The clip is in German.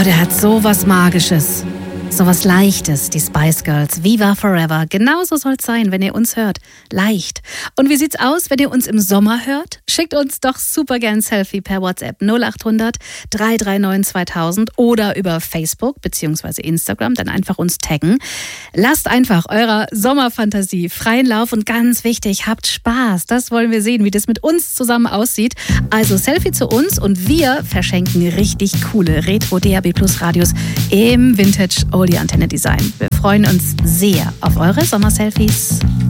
Oh, der hat so was Magisches. So was Leichtes, die Spice Girls. Viva Forever. Genauso soll es sein, wenn ihr uns hört. Leicht. Und wie sieht's aus, wenn ihr uns im Sommer hört? Schickt uns doch super gern ein Selfie per WhatsApp 0800 339 2000 oder über Facebook bzw. Instagram. Dann einfach uns taggen. Lasst einfach eurer Sommerfantasie freien Lauf und ganz wichtig, habt Spaß. Das wollen wir sehen, wie das mit uns zusammen aussieht. Also Selfie zu uns und wir verschenken richtig coole Retro DAB Plus Radios im Vintage Oldie Antenne Design. Wir freuen uns sehr auf eure Sommerselfies.